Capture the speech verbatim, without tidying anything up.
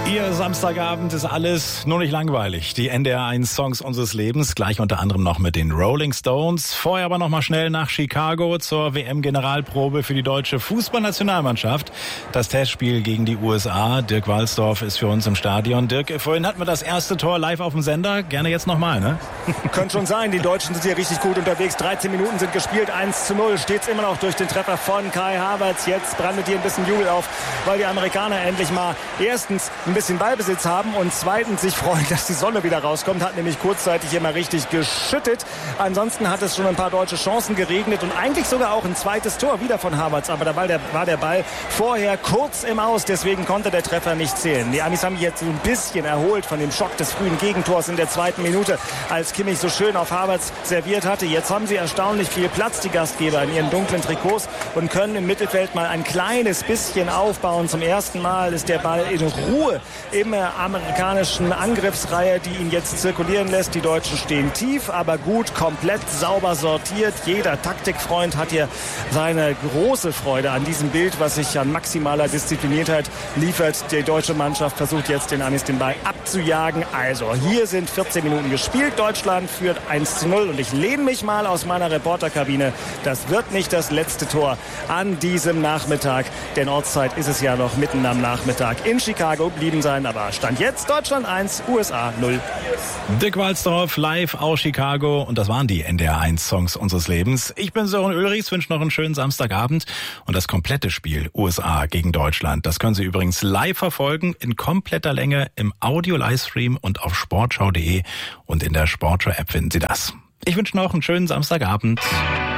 Ihr Samstagabend ist alles nur nicht langweilig. Die N D R eins Songs unseres Lebens, gleich unter anderem noch mit den Rolling Stones. Vorher aber noch mal schnell nach Chicago zur W M-Generalprobe für die deutsche Fußballnationalmannschaft. Das Testspiel gegen die U S A. Dirk Walsdorf ist für uns im Stadion. Dirk, vorhin hatten wir das erste Tor live auf dem Sender. Gerne jetzt nochmal, ne? Könnte schon sein. Die Deutschen sind hier richtig gut unterwegs. dreizehn Minuten sind gespielt. eins zu null. Steht's immer noch durch den Treffer von Kai Havertz. Jetzt brandet hier ein bisschen Jubel auf, weil die Amerikaner endlich mal erstens ein bisschen Ballbesitz haben und zweitens sich freuen, dass die Sonne wieder rauskommt. Hat nämlich kurzzeitig immer richtig geschüttet. Ansonsten hat es schon ein paar deutsche Chancen geregnet und eigentlich sogar auch ein zweites Tor wieder von Havertz. Aber da war der, war der Ball vorher kurz im Aus. Deswegen konnte der Treffer nicht zählen. Die Amis haben jetzt so ein bisschen erholt von dem Schock des frühen Gegentors in der zweiten Minute, als Kimmich so schön auf Havertz serviert hatte. Jetzt haben sie erstaunlich viel Platz, die Gastgeber, in ihren dunklen Trikots und können im Mittelfeld mal ein kleines bisschen aufbauen. Zum ersten Mal ist der Ball in Ruhe im amerikanischen Angriffsreihe, die ihn jetzt zirkulieren lässt. Die Deutschen stehen tief, aber gut, komplett sauber sortiert. Jeder Taktikfreund hat hier seine große Freude an diesem Bild, was sich an maximaler Diszipliniertheit liefert. Die deutsche Mannschaft versucht jetzt den Amis den Ball abzujagen. Also hier sind vierzehn Minuten gespielt. Deutschland führt eins zu null und ich lehne mich mal aus meiner Reporterkabine. Das wird nicht das letzte Tor an diesem Nachmittag, denn Ortszeit ist es ja noch mitten am Nachmittag. In Chicago blieben sein, aber Stand jetzt Deutschland eins, U S A null. Dirk Walsdorf live aus Chicago und das waren die N D R eins Songs unseres Lebens. Ich bin Sören Ulrichs, wünsche noch einen schönen Samstagabend und das komplette Spiel U S A gegen Deutschland, das können Sie übrigens live verfolgen, in kompletter Länge im Audio-Livestream und auf sportschau punkt de und in der Sportschau-App finden Sie das. Ich wünsche noch einen schönen Samstagabend.